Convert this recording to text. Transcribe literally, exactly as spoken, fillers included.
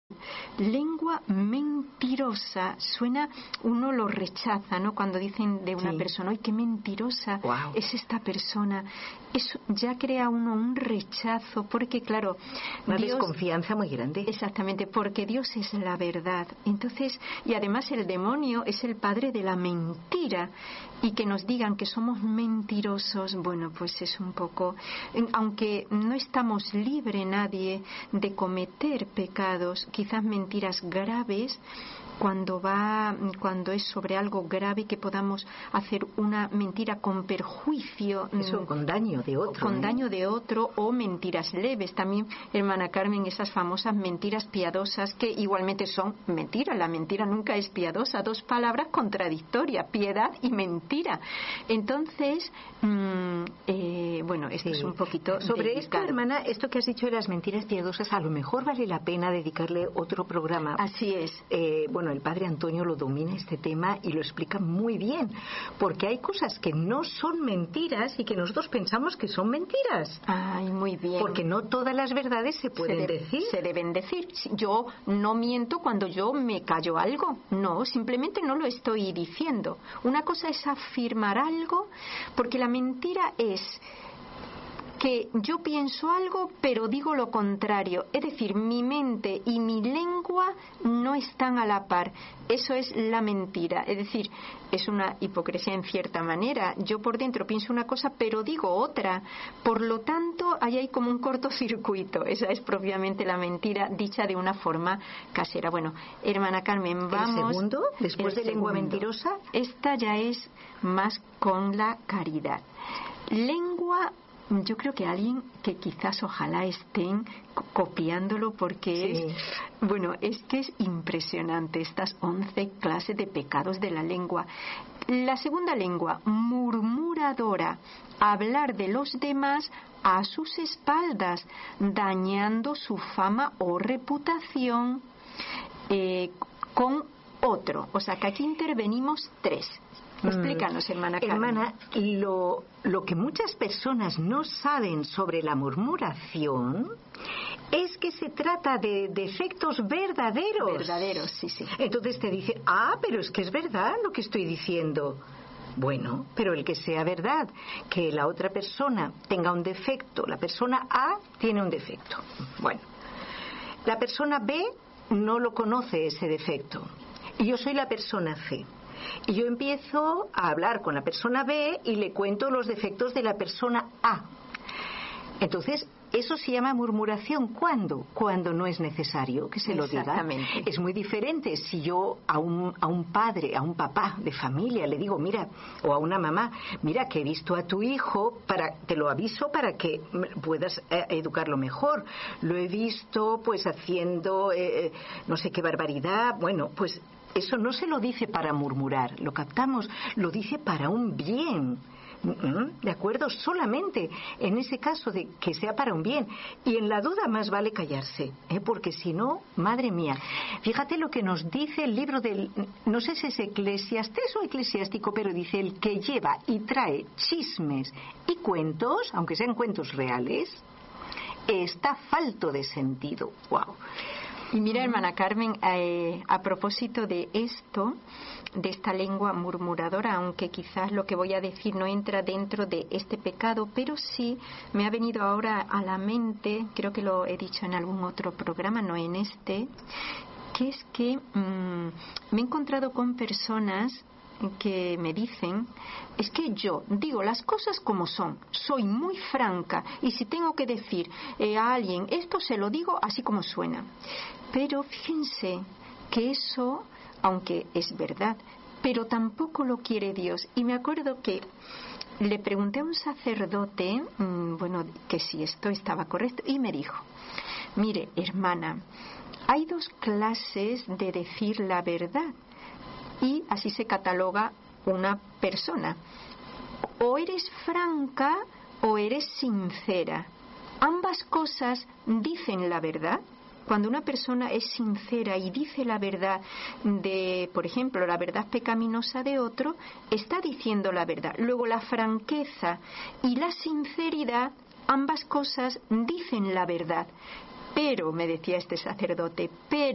Lengua mentirosa, suena, uno lo rechaza, ¿no? Cuando dicen de una sí. persona, ¡ay, qué mentirosa wow. es esta persona! Eso ya crea uno un rechazo, porque claro, una Dios, desconfianza muy grande. Exactamente, porque Dios es la verdad. Entonces, y además el demonio es el padre de la mentira, y que nos digan que somos mentirosos, bueno, pues es un poco, aunque no estamos libre nadie de cometer pecados, quizás mentiras graves, cuando va, cuando es sobre algo grave, que podamos hacer una mentira con perjuicio, eso, con daño de otro, con ¿eh? daño de otro, o mentiras leves. También, hermana Carmen, esas famosas mentiras piadosas, que igualmente son mentiras. La mentira nunca es piadosa, dos palabras contradictorias, piedad y mentira. Entonces, mmm, eh, bueno, esto sí. es un poquito sobre delicado. esto, hermana, esto que has dicho de las mentiras piadosas, a lo mejor vale la pena dedicarle otro programa. Así es. Eh, bueno, el padre Antonio lo domina este tema y lo explica muy bien, porque hay cosas que no son mentiras y que nosotros pensamos que son mentiras. Ay, muy bien. Porque no todas las verdades se pueden se de, decir. Se deben decir. Yo no miento cuando yo me callo algo. No, simplemente no lo estoy diciendo. Una cosa es afirmar algo, porque la mentira es que yo pienso algo pero digo lo contrario, es decir, mi mente y mi lengua no están a la par. Eso es la mentira, es decir, es una hipocresía en cierta manera. Yo por dentro pienso una cosa pero digo otra, por lo tanto ahí hay como un cortocircuito. Esa es propiamente la mentira dicha de una forma casera. Bueno, hermana Carmen, vamos. ¿El segundo? Después de lengua mentirosa. Esta ya es más con la caridad. Lengua, yo creo que alguien que quizás ojalá estén copiándolo, porque sí. es, bueno, es que es impresionante estas once clases de pecados de la lengua. La segunda lengua, murmuradora, hablar de los demás a sus espaldas, dañando su fama o reputación eh, con otro. O sea que aquí intervenimos tres. Explícanos, hermana Carmen. Hermana, lo, lo que muchas personas no saben sobre la murmuración es que se trata de defectos verdaderos. Verdaderos, sí, sí. Entonces te dice, ah, pero es que es verdad lo que estoy diciendo. Bueno, pero el que sea verdad, que la otra persona tenga un defecto, la persona A tiene un defecto. Bueno, la persona B no lo conoce ese defecto. Y yo soy la persona C. Y yo empiezo a hablar con la persona B y le cuento los defectos de la persona A. Entonces, eso se llama murmuración. ¿Cuándo? Cuando no es necesario que se lo diga. Exactamente. Es muy diferente si yo a un, a un padre, a un papá de familia le digo, mira, o a una mamá, mira que he visto a tu hijo, para, te lo aviso para que puedas eh, educarlo mejor. Lo he visto pues haciendo eh, no sé qué barbaridad. Bueno, pues eso no se lo dice para murmurar, lo captamos, lo dice para un bien. ¿De acuerdo? Solamente en ese caso de que sea para un bien. Y en la duda más vale callarse, ¿eh? Porque si no, madre mía. Fíjate lo que nos dice el libro del, no sé si es Eclesiastés o Eclesiástico, pero dice, el que lleva y trae chismes y cuentos, aunque sean cuentos reales, está falto de sentido. ¡Wow! Y mira, hermana Carmen, eh, a propósito de esto, de esta lengua murmuradora, aunque quizás lo que voy a decir no entra dentro de este pecado, pero sí me ha venido ahora a la mente, creo que lo he dicho en algún otro programa, no en este, que es que mmm, me he encontrado con personas que me dicen, es que yo digo las cosas como son, soy muy franca, y si tengo que decir eh, a alguien esto, se lo digo así como suena. Pero fíjense que eso, aunque es verdad, pero tampoco lo quiere Dios. Y me acuerdo que le pregunté a un sacerdote, mmm, bueno, que si esto estaba correcto, y me dijo, mire, hermana, hay dos clases de decir la verdad. Y así se cataloga una persona. O eres franca o eres sincera. Ambas cosas dicen la verdad. Cuando una persona es sincera y dice la verdad de, por ejemplo, la verdad pecaminosa de otro, está diciendo la verdad. Luego, la franqueza y la sinceridad, ambas cosas dicen la verdad. Pero, me decía este sacerdote, pero